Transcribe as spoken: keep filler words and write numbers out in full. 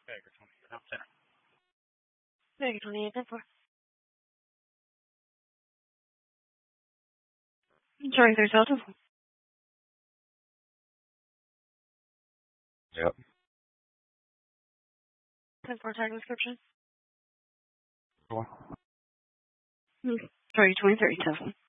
Bagger twenty, you're out center. Bagger twenty-eight, ten four. Sorry, there's Delta. Yep. ten four tag description. Cool. Sorry, twenty thirty, ten four.